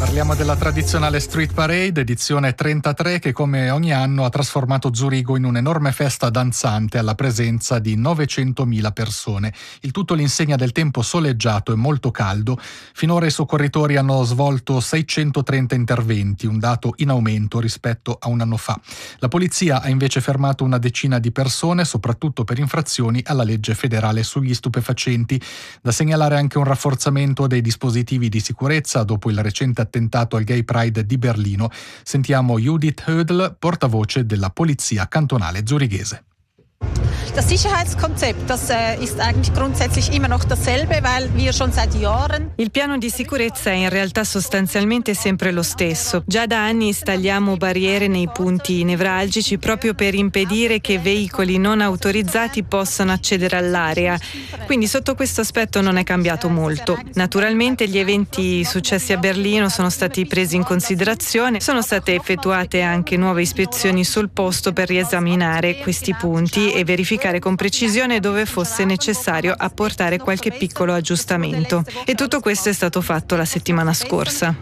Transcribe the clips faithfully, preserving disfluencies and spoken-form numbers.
Parliamo della tradizionale Street Parade, edizione trentatré, che come ogni anno ha trasformato Zurigo in un'enorme festa danzante alla presenza di novecentomila persone. Il tutto all'insegna del tempo soleggiato e molto caldo. Finora i soccorritori hanno svolto seicentotrenta interventi, un dato in aumento rispetto a un anno fa. La polizia ha invece fermato una decina di persone, soprattutto per infrazioni alla legge federale sugli stupefacenti. Da segnalare anche un rafforzamento dei dispositivi di sicurezza dopo il recente attentato al Gay Pride di Berlino. Sentiamo Judith Hödl, portavoce della Polizia Cantonale Zurighese. Das Sicherheitskonzept, das ist eigentlich grundsätzlich immer noch dasselbe, weil wir schon seit Jahren. Il piano di sicurezza è in realtà sostanzialmente sempre lo stesso. Già da anni installiamo barriere nei punti nevralgici proprio per impedire che veicoli non autorizzati possano accedere all'area. Quindi sotto questo aspetto non è cambiato molto. Naturalmente gli eventi successi a Berlino sono stati presi in considerazione, sono state effettuate anche nuove ispezioni sul posto per riesaminare questi punti e verificare con precisione dove fosse necessario apportare qualche piccolo aggiustamento. E tutto questo è stato fatto la settimana scorsa.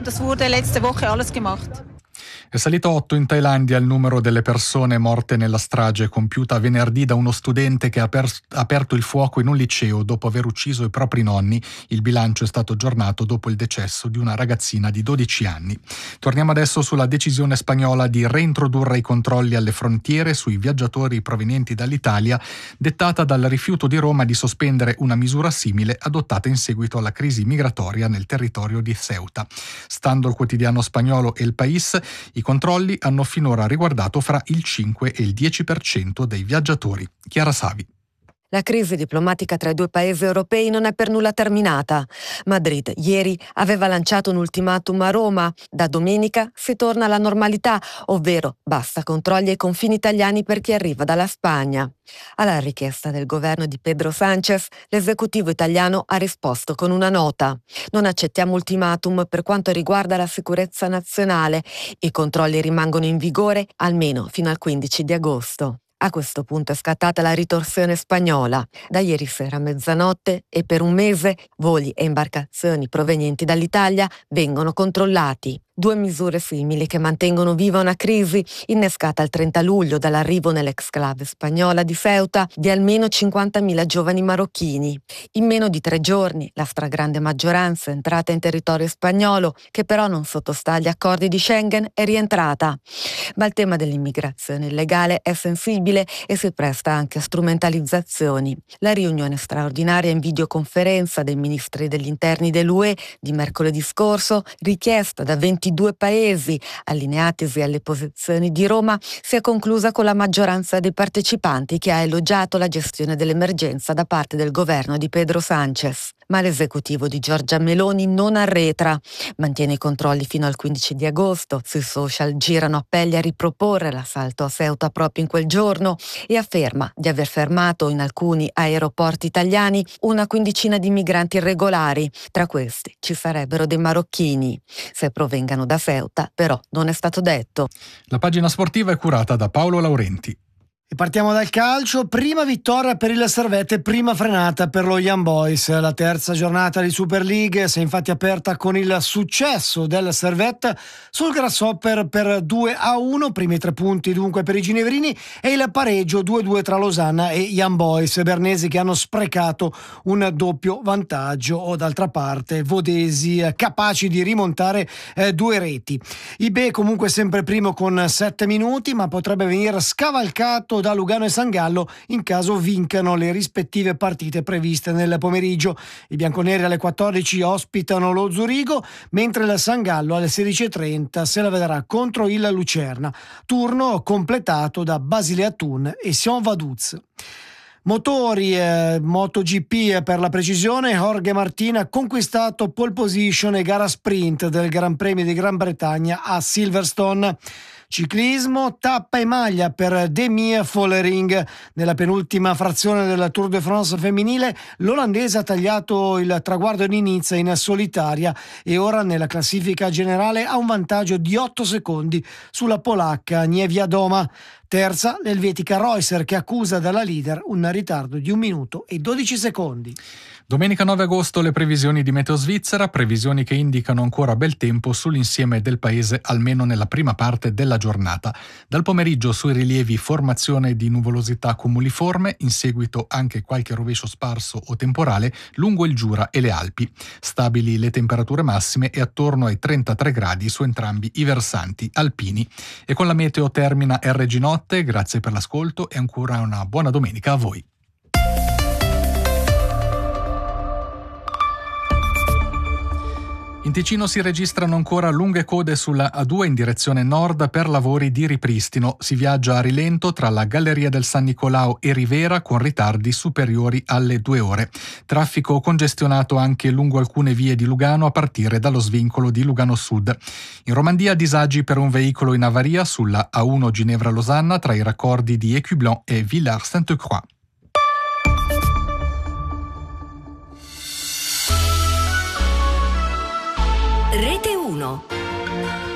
È salito a otto in Thailandia il numero delle persone morte nella strage compiuta venerdì da uno studente che ha aper- aperto il fuoco in un liceo dopo aver ucciso i propri nonni. Il bilancio è stato aggiornato dopo il decesso di una ragazzina di dodici anni. Torniamo adesso sulla decisione spagnola di reintrodurre i controlli alle frontiere sui viaggiatori provenienti dall'Italia, dettata dal rifiuto di Roma di sospendere una misura simile adottata in seguito alla crisi migratoria nel territorio di Ceuta. Stando al quotidiano spagnolo El País, i controlli hanno finora riguardato fra il cinque e il dieci per cento dei viaggiatori. Chiara Savi. La crisi diplomatica tra i due paesi europei non è per nulla terminata. Madrid ieri aveva lanciato un ultimatum a Roma. Da domenica si torna alla normalità, ovvero basta controlli ai confini italiani per chi arriva dalla Spagna. Alla richiesta del governo di Pedro Sánchez, l'esecutivo italiano ha risposto con una nota. Non accettiamo ultimatum per quanto riguarda la sicurezza nazionale. I controlli rimangono in vigore almeno fino al quindici di agosto. A questo punto è scattata la ritorsione spagnola. Da ieri sera a mezzanotte e per un mese voli e imbarcazioni provenienti dall'Italia vengono controllati. Due misure simili che mantengono viva una crisi innescata il trenta luglio dall'arrivo nell'exclave spagnola di Ceuta di almeno cinquantamila giovani marocchini. In meno di tre giorni la stragrande maggioranza è entrata in territorio spagnolo, che però non sottostà agli accordi di Schengen, è rientrata. Ma il tema dell'immigrazione illegale è sensibile e si presta anche a strumentalizzazioni. La riunione straordinaria in videoconferenza dei ministri degli interni dell'U E di mercoledì scorso, richiesta da ventidue paesi allineatisi alle posizioni di Roma, si è conclusa con la maggioranza dei partecipanti che ha elogiato la gestione dell'emergenza da parte del governo di Pedro Sánchez. Ma l'esecutivo di Giorgia Meloni non arretra, mantiene i controlli fino al quindici di agosto, sui social girano appelli a riproporre l'assalto a Ceuta proprio in quel giorno e afferma di aver fermato in alcuni aeroporti italiani una quindicina di migranti irregolari, tra questi ci sarebbero dei marocchini. Se provengano da Ceuta, però non è stato detto. La pagina sportiva è curata da Paolo Laurenti. E partiamo dal calcio, prima vittoria per il Servette, prima frenata per lo Young Boys. La terza giornata di Super League si è infatti aperta con il successo del Servette sul Grasshopper per due a uno, primi tre punti dunque per i ginevrini, e il pareggio due a due tra Losanna e Young Boys, bernesi che hanno sprecato un doppio vantaggio, o d'altra parte vodesi capaci di rimontare eh, due reti. I B comunque sempre primo con sette minuti, ma potrebbe venire scavalcato da Lugano e San Gallo in caso vincano le rispettive partite previste nel pomeriggio. I bianconeri alle quattordici ospitano lo Zurigo, mentre il San Gallo alle sedici e trenta se la vedrà contro il Lucerna, turno completato da Basilea Thun e Sion Vaduz. Motori, eh, MotoGP per la precisione, Jorge Martin ha conquistato pole position e gara sprint del Gran Premio di Gran Bretagna a Silverstone. Ciclismo, tappa e maglia per Demi Vollering. Nella penultima frazione del Tour de France femminile, l'olandese ha tagliato il traguardo in Nizza in solitaria e ora nella classifica generale ha un vantaggio di otto secondi sulla polacca Niewiadoma. Terza l'elvetica Reusser, che accusa dalla leader un ritardo di un minuto e dodici secondi. Domenica nove agosto le previsioni di Meteo Svizzera, previsioni che indicano ancora bel tempo sull'insieme del paese almeno nella prima parte della giornata. Dal pomeriggio sui rilievi formazione di nuvolosità cumuliforme, in seguito anche qualche rovescio sparso o temporale lungo il Giura e le Alpi. Stabili le temperature massime e attorno ai trentatré gradi su entrambi i versanti alpini. E con la meteo termina R G Notte, grazie per l'ascolto e ancora una buona domenica a voi. In Ticino si registrano ancora lunghe code sulla A due in direzione nord per lavori di ripristino. Si viaggia a rilento tra la Galleria del San Nicolao e Rivera con ritardi superiori alle due ore. Traffico congestionato anche lungo alcune vie di Lugano a partire dallo svincolo di Lugano Sud. In Romandia disagi per un veicolo in avaria sulla A uno Ginevra-Losanna tra i raccordi di Écublens e Villars-Sainte-Croix. Rete uno.